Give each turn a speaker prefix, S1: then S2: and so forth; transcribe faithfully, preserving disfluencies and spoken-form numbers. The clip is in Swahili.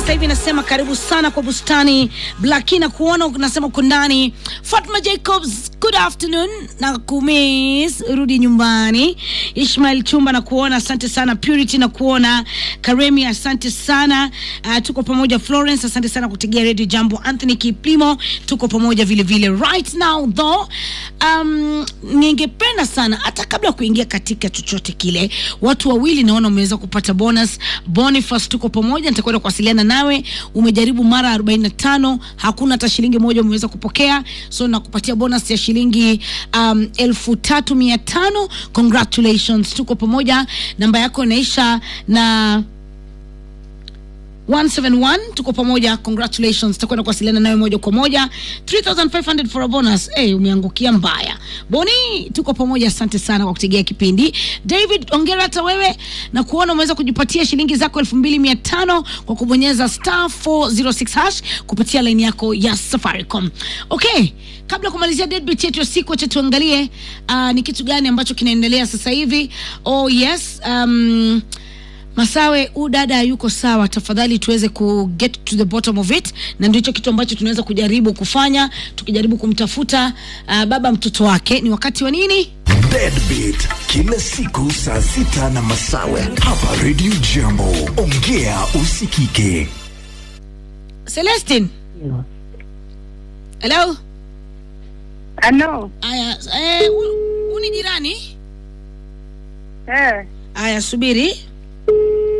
S1: sasa hivi nasema karibu sana kwa bustani. Blackina kuona unasema kundani. Fatma Jacobs, good afternoon. Na kumis rudi nyumbani. Ishmael Chumba na kuona, asante sana. Purity na kuona. Karemi, asante sana. Uh, tuko pamoja. Florence, asante sana kutegea Radio Jambo. Anthony Kiplimo, tuko pamoja vile vile. Right now though, um, ningependa sana hata kabla kuingia katika chochote kile, watu wawili naona umeweza kupata bonus. Boniface, tuko pamoja, nitakwenda kuwasiliana nawe. Umejaribu mara arobaini na tano, hakuna hata shilingi moja umeweza kupokea, so nakupatia bonus ya shilingi um, elfu tatu mia tano. Congratulations, tuko pamoja. Namba yako inaisha na one seven one, tuko pamoja. Congratulations, tutakwenda kuwasiliana nawe moja kwa moja. three thousand five hundred for a bonus. Eh, hey, umeangukia mbaya. Boni, tuko pamoja, asante sana kwa kutegea kipindi. David, ongera hata wewe na kuona umeweza kujipatia shilingi zako elfu mbili mia tano kwa kubonyeza star four zero six hash kupitia line yako ya Safaricom. Okay, kabla kumalizia deadbeat yetu ya siku, acha tuangalie uh, ni kitu gani ambacho kinaendelea sasa hivi. Oh yes, um Masawe, udada yuko sawa, tafadhali tuweze ku get to the bottom of it, na ndicho kitu ambacho tunaweza kujaribu kufanya, tukijaribu kumtafuta uh, baba mtoto wake. Ni wakati wa nini?
S2: Deadbeat kila siku saa sita na Masawe hapa Radio Jambo. Ongea usikike.
S1: Celestine. Hello.
S3: Hello.
S1: Aya, eh, uni jirani?
S3: Eh.
S1: Aya, subiri.